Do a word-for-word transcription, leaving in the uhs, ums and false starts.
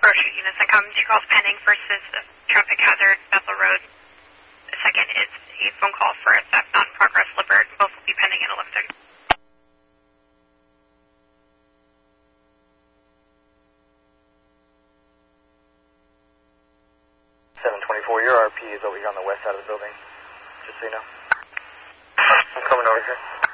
grocery units and come two calls pending. First is a traffic hazard, Bethel Road. The second is a phone call for a theft on Progress Lippert. Both will be pending in a lifting. seven twenty-four, your R P is over here on the west side of the building, just so you know. I'm coming over here.